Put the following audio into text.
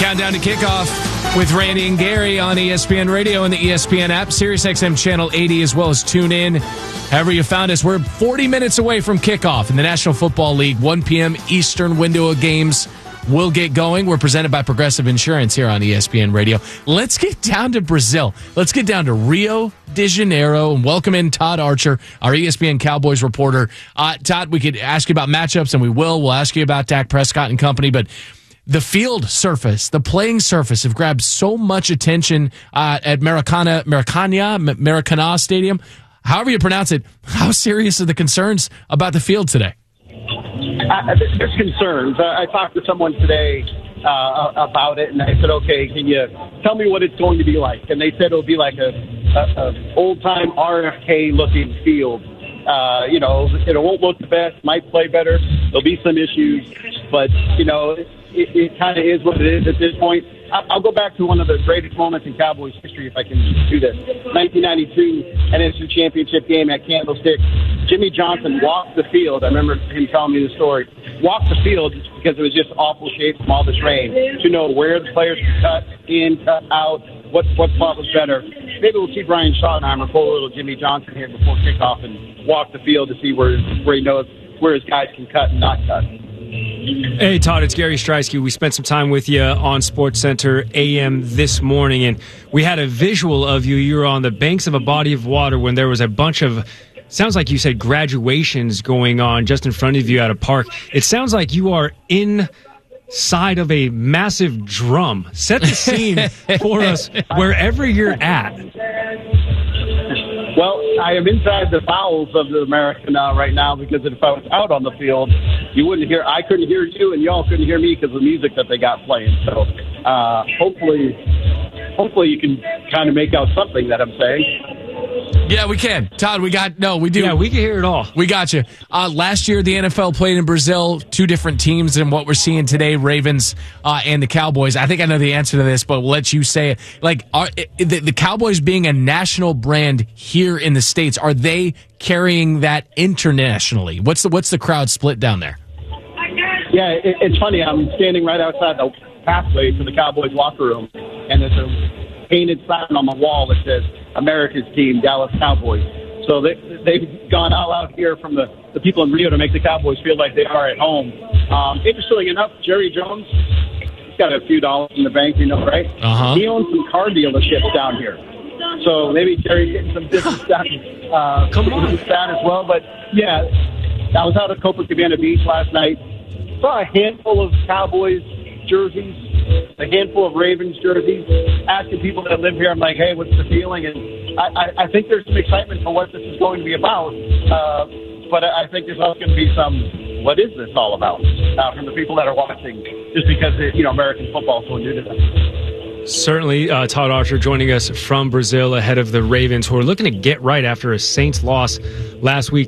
Countdown to kickoff with Randy and Gary on ESPN Radio and the ESPN app, SiriusXM Channel 80, as well as tune in. However you found us, we're 40 minutes away from kickoff in the National Football League. 1 p.m. Eastern window of games will get going. We're presented by Progressive Insurance here on ESPN Radio. Let's get down to Brazil. Let's get down to Rio de Janeiro and welcome in Todd Archer, our ESPN Cowboys reporter. Todd, we could ask you about matchups, and we will. We'll ask you about Dak Prescott and company, but the field surface, the playing surface have grabbed so much attention at Maracana Stadium. However you pronounce it, how serious are the concerns about the field today? There's concerns. I talked to someone today about it, and I said, okay, can you tell me what it's going to be like? And they said it'll be like a old-time RFK-looking field. It won't look the best, might play better. There'll be some issues, but, it kind of is what it is at this point. I'll go back to one of the greatest moments in Cowboys history, if I can do this. 1992 NFC Championship game at Candlestick. Jimmy Johnson walked the field. I remember him telling me the story. Walked the field because it was just awful shape from all this rain, to know where the players could cut in, cut out, what spot was better. Maybe we'll see Brian Schottenheimer pull a little Jimmy Johnson here before kickoff and walk the field to see where he knows where his guys can cut and not cut. Hey, Todd, it's Gary Streisky. We spent some time with you on SportsCenter AM this morning, and we had a visual of you. You were on the banks of a body of water when there was a bunch of, sounds like you said, graduations going on just in front of you at a park. It sounds like you are inside of a massive drum. Set the scene for us wherever you're at. Well, I am inside the bowels of the American right now, because if I was out on the field, I couldn't hear you, and y'all couldn't hear me because of the music that they got playing. So hopefully you can kind of make out something that I'm saying. Yeah, we can. Todd, we do. Yeah, we can hear it all. We got you. Last year, the NFL played in Brazil, two different teams than what we're seeing today, Ravens and the Cowboys. I think I know the answer to this, but we'll let you say it. Like, the Cowboys being a national brand here in the States, are they carrying that internationally? What's the crowd split down there? Yeah, it's funny. I'm standing right outside the pathway to the Cowboys locker room, and there's a painted sign on the wall that says America's team, Dallas Cowboys. So they've gone all out here from the people in Rio to make the Cowboys feel like they are at home. Interestingly enough, Jerry Jones, he's got a few dollars in the bank, right? Uh-huh. He owns some car dealerships down here. So maybe Jerry's getting some business done Come on. with that as well. But, yeah, I was out at Copacabana Beach last night. Saw a handful of Cowboys jerseys, a handful of Ravens jerseys, asking people that live here, I'm like, hey, what's the feeling? And I think there's some excitement for what this is going to be about. But I think there's also going to be some, what is this all about, from the people that are watching, just because, American football is so new to them. Certainly, Todd Archer joining us from Brazil ahead of the Ravens, who are looking to get right after a Saints loss last week.